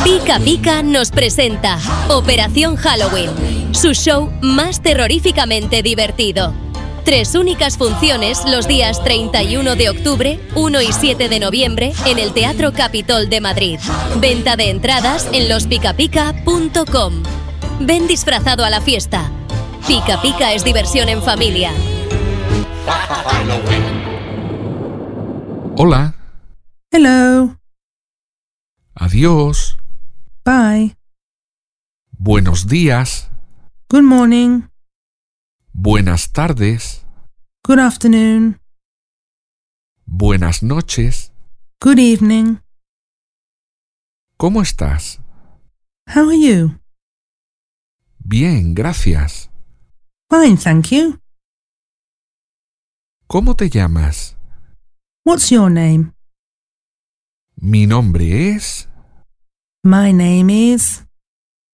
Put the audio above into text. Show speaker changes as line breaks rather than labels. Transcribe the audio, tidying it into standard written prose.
Pica Pica nos presenta Operación Halloween, su show más terroríficamente divertido. 3 únicas funciones los días 31 de octubre, 1 y 7 de noviembre en el Teatro Capitol de Madrid. Venta de entradas en lospicapica.com. Ven disfrazado a la fiesta. Pica Pica es diversión en familia.
Hola.
Hello.
Adiós.
Bye.
Buenos días.
Good morning.
Buenas tardes.
Good afternoon.
Buenas noches.
Good evening.
¿Cómo estás?
How are you?
Bien, gracias.
Fine, thank you.
¿Cómo te llamas?
What's your name?
Mi nombre es...
My name is...